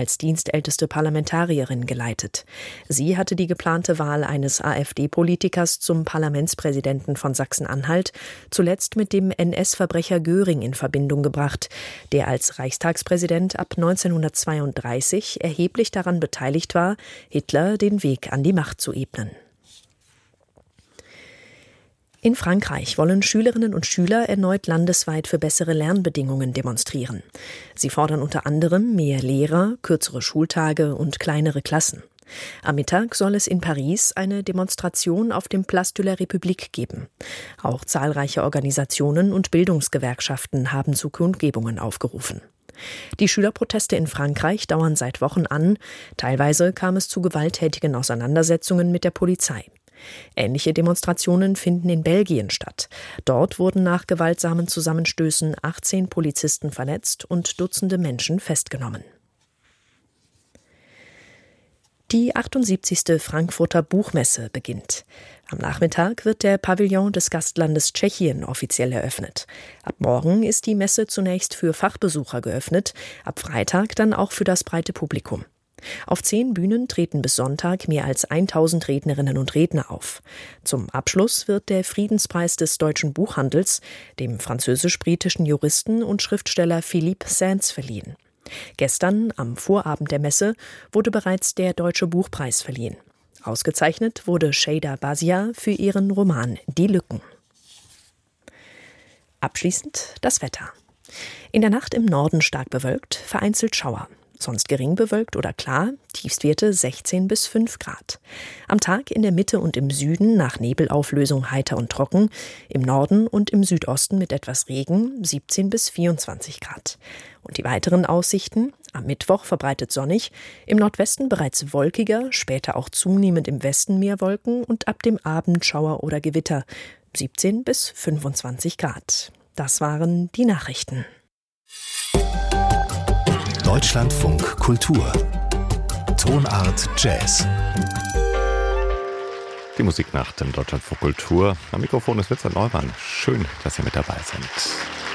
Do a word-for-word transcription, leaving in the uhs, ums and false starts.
als dienstälteste Parlamentarierin geleitet. Sie hatte die geplante Wahl eines AfD-Politikers zum Parlamentspräsidenten von Sachsen-Anhalt zuletzt mit dem N S-Verbrecher Göring in Verbindung gebracht, der als Reichstagspräsident ab neunzehnhundertzweiunddreißig erheblich daran beteiligt war, Hitler den Weg an die Macht zu ebnen. In Frankreich wollen Schülerinnen und Schüler erneut landesweit für bessere Lernbedingungen demonstrieren. Sie fordern unter anderem mehr Lehrer, kürzere Schultage und kleinere Klassen. Am Mittag soll es in Paris eine Demonstration auf dem Place de la République geben. Auch zahlreiche Organisationen und Bildungsgewerkschaften haben zu Kundgebungen aufgerufen. Die Schülerproteste in Frankreich dauern seit Wochen an. Teilweise kam es zu gewalttätigen Auseinandersetzungen mit der Polizei. Ähnliche Demonstrationen finden in Belgien statt. Dort wurden nach gewaltsamen Zusammenstößen achtzehn Polizisten verletzt und Dutzende Menschen festgenommen. Die achtundsiebzigste Frankfurter Buchmesse beginnt. Am Nachmittag wird der Pavillon des Gastlandes Tschechien offiziell eröffnet. Ab morgen ist die Messe zunächst für Fachbesucher geöffnet, ab Freitag dann auch für das breite Publikum. Auf zehn Bühnen treten bis Sonntag mehr als tausend Rednerinnen und Redner auf. Zum Abschluss wird der Friedenspreis des deutschen Buchhandels dem französisch-britischen Juristen und Schriftsteller Philippe Sands verliehen. Gestern, am Vorabend der Messe, wurde bereits der Deutsche Buchpreis verliehen. Ausgezeichnet wurde Sheyda Bazia für ihren Roman Die Lücken. Abschließend das Wetter. In der Nacht im Norden stark bewölkt, vereinzelt Schauer. Sonst gering bewölkt oder klar, Tiefstwerte sechzehn bis fünf Grad. Am Tag in der Mitte und im Süden nach Nebelauflösung heiter und trocken, im Norden und im Südosten mit etwas Regen siebzehn bis vierundzwanzig Grad. Und die weiteren Aussichten: am Mittwoch verbreitet sonnig, im Nordwesten bereits wolkiger, später auch zunehmend im Westen mehr Wolken und ab dem Abend Schauer oder Gewitter, siebzehn bis fünfundzwanzig Grad. Das waren die Nachrichten. Deutschlandfunk Kultur. Tonart Jazz. Die Musiknacht im Deutschlandfunk Kultur. Am Mikrofon ist Vincent Neumann. Schön, dass Sie mit dabei sind.